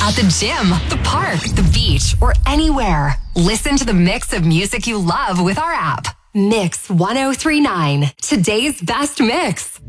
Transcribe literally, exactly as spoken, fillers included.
at the gym, the park, the beach, or anywhere. Listen to the mix of music you love with our app. Mix one oh three point nine, today's best mix.